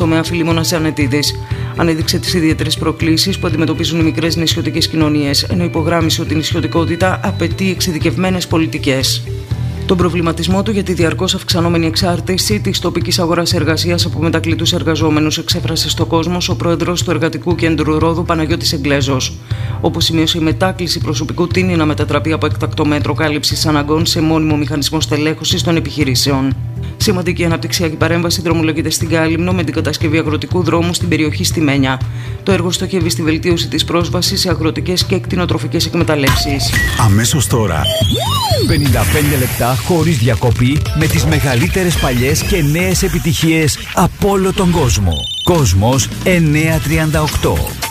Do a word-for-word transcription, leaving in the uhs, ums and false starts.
τομέα Φιλίμωνας Τζανετίδης. Ανέδειξε τις ιδιαίτερες προκλήσεις που αντιμετωπίζουν οι μικρές νησιωτικές κοινωνίες, ενώ υπογράμμισε ότι η νησιωτικότητα απαιτεί εξειδικευμένες πολιτικές. Τον προβληματισμό του για τη διαρκώς αυξανόμενη εξάρτηση της τοπικής αγοράς εργασίας από μετακλητούς εργαζόμενους εξέφρασε στο Κόσμος ο πρόεδρος του Εργατικού Κέντρου Ρόδου Παναγιώτης Εγγλέζος. Όπως σημείωσε, η μετάκληση προσωπικού τείνει να μετατραπεί από έκτακτο μέτρο κάλυψης αναγκών σε μόνιμο μηχανισμό στελέχωσης των επιχειρήσεων. Σημαντική αναπτυξιακή παρέμβαση δρομολογείται στην Κάλυμνο με την κατασκευή αγροτικού δρόμου στην περιοχή Στιμένια. Το έργο στοχεύει στη βελτίωση της πρόσβασης σε αγροτικές και κτηνοτροφικές εκμεταλλεύσεις. Αμέσως τώρα, πενήντα πέντε λεπτά χωρίς διακοπή με τις μεγαλύτερες παλιές και νέες επιτυχίες από όλο τον κόσμο. Κόσμος εννιακόσια τριάντα οκτώ.